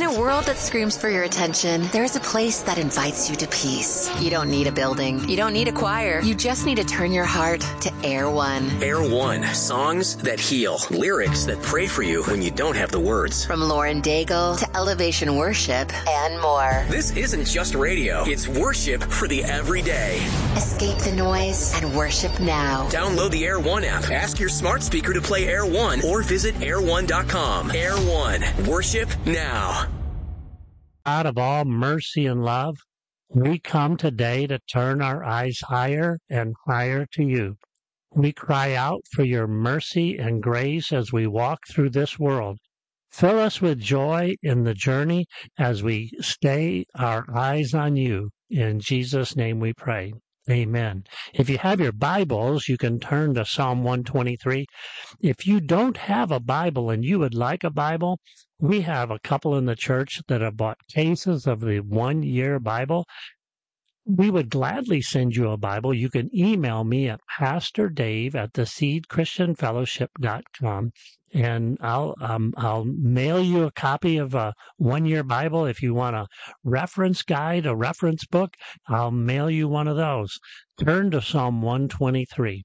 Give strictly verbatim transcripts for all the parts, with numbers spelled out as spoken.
a world that screams for your attention, there's a place that invites you to peace. You don't need a building. You don't need a choir. You just need to turn your heart to Air One. Air One. Songs that heal. Lyrics that pray for you when you don't have the words. From Lauren Daigle to Elevation Worship and more. This isn't just radio. It's worship for the everyday. Escape the noise and worship now. Download the Air One app. Ask your smart speaker to play Air One or visit air one dot com. Air One. Worship now. God of all mercy and love, we come today to turn our eyes higher and higher to you. We cry out for your mercy and grace as we walk through this world. Fill us with joy in the journey as we stay our eyes on you. In Jesus' name we pray. Amen. If you have your Bibles, you can turn to Psalm one twenty-three. If you don't have a Bible and you would like a Bible, we have a couple in the church that have bought cases of the one-year Bible. We would gladly send you a Bible. You can email me at pastor dave at the seed christian fellowship dot com, and I'll um, I'll mail you a copy of a one-year Bible. If you want a reference guide, a reference book, I'll mail you one of those. Turn to Psalm one twenty-three.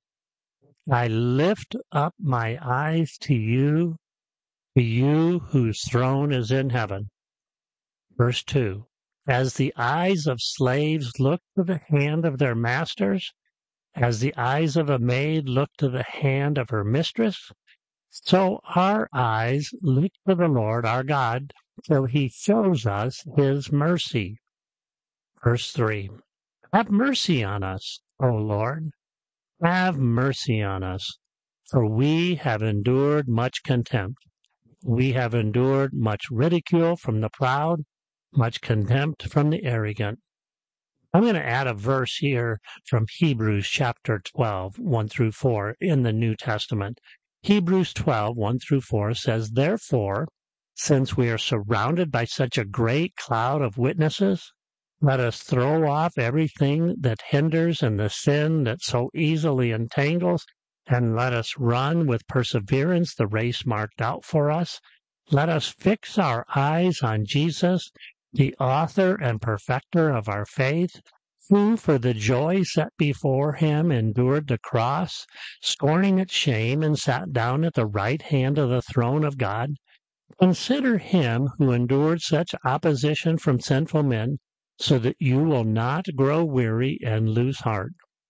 I lift up my eyes to you, to you whose throne is in heaven. Verse two. As the eyes of slaves look to the hand of their masters, as the eyes of a maid look to the hand of her mistress, so our eyes look to the Lord our God till he shows us his mercy. Verse three. Have mercy on us, O Lord. Have mercy on us, for we have endured much contempt. We have endured much ridicule from the proud, much contempt from the arrogant. I'm going to add a verse here from Hebrews chapter twelve, one through four in the New Testament. Hebrews twelve, one through four says, Therefore, since we are surrounded by such a great cloud of witnesses, let us throw off everything that hinders and the sin that so easily entangles, and let us run with perseverance the race marked out for us. Let us fix our eyes on Jesus, the author and perfecter of our faith, who for the joy set before him endured the cross, scorning its shame, and sat down at the right hand of the throne of God. Consider him who endured such opposition from sinful men, so that you will not grow weary and lose heart.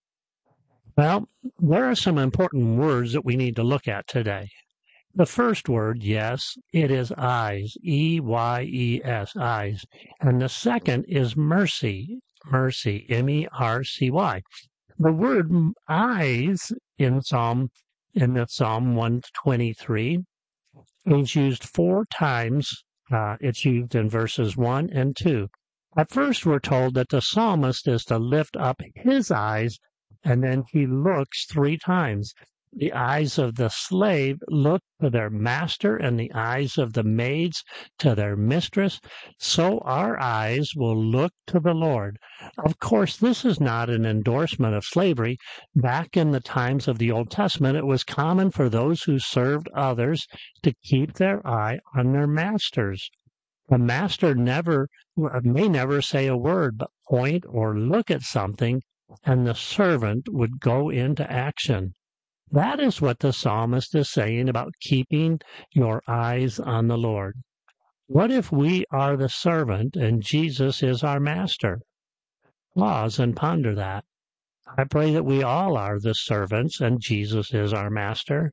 Well, there are some important words that we need to look at today. The first word, yes, it is eyes, E Y E S, eyes. And the second is mercy, mercy, M E R C Y. The word eyes in Psalm, in the Psalm one twenty-three is used four times. Uh, it's used in verses one and two. At first, we're told that the psalmist is to lift up his eyes, and then he looks three times. The eyes of the slave look to their master, and the eyes of the maids to their mistress. So our eyes will look to the Lord. Of course, this is not an endorsement of slavery. Back in the times of the Old Testament, it was common for those who served others to keep their eye on their masters. The master never may never say a word, but point or look at something, and the servant would go into action. That is what the psalmist is saying about keeping your eyes on the Lord. What if we are the servant and Jesus is our master? Pause and ponder that. I pray that we all are the servants and Jesus is our master.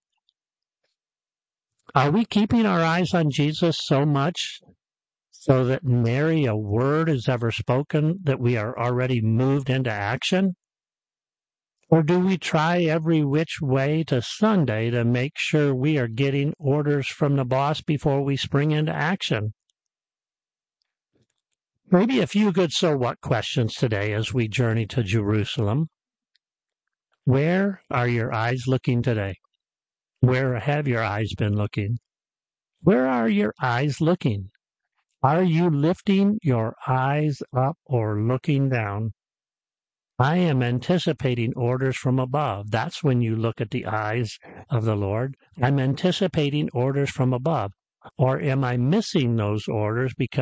Are we keeping our eyes on Jesus so much so that nary a word is ever spoken, that we are already moved into action? Or do we try every which way to Sunday to make sure we are getting orders from the boss before we spring into action? Maybe a few good so what questions today as we journey to Jerusalem. Where are your eyes looking today? Where have your eyes been looking? Where are your eyes looking? Are you lifting your eyes up or looking down? I am anticipating orders from above. That's when you look at the eyes of the Lord. I'm anticipating orders from above. Or am I missing those orders because